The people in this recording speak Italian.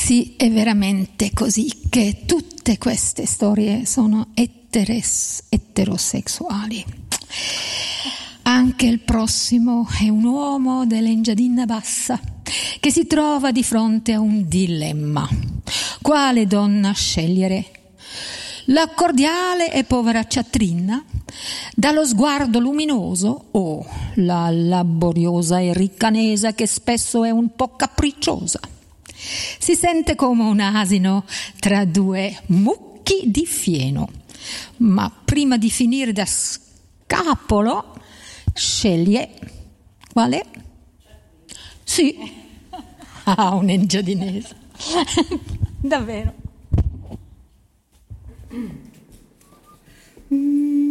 Sì, è veramente così che tutte queste storie sono eterosessuali. Anche il prossimo è un uomo dell'Engiadina Bassa che si trova di fronte a un dilemma. Quale donna scegliere? La cordiale e povera ciatrina dallo sguardo luminoso o la laboriosa e ricca Nesa che spesso è un po' capricciosa? Si sente come un asino tra due mucchi di fieno, ma prima di finire da scapolo sceglie quale? Sì, un engiadinese. Davvero.